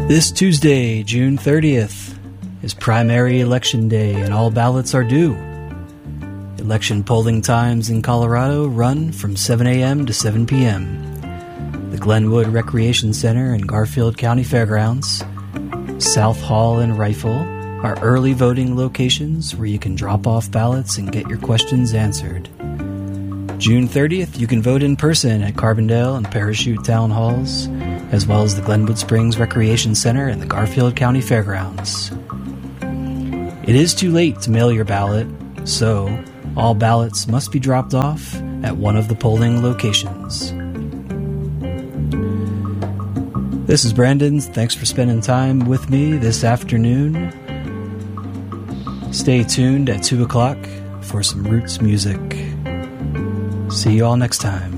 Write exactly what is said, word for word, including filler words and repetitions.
This Tuesday, June thirtieth, is primary election day and all ballots are due. Election polling times in Colorado run from seven a.m. to seven p.m. The Glenwood Recreation Center and Garfield County Fairgrounds, South Hall and Rifle are early voting locations where you can drop off ballots and get your questions answered. June thirtieth, you can vote in person at Carbondale and Parachute Town Halls, as well as the Glenwood Springs Recreation Center and the Garfield County Fairgrounds. It is too late to mail your ballot, so all ballots must be dropped off at one of the polling locations. This is Brandon. Thanks for spending time with me this afternoon. Stay tuned at two o'clock for some Roots music. See you all next time.